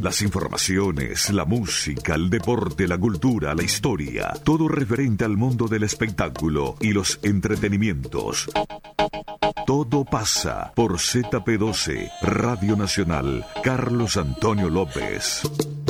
Las informaciones, la música, el deporte, la cultura, la historia, todo referente al mundo del espectáculo y los entretenimientos. Todo pasa por ZP12, Radio Nacional, Carlos Antonio López.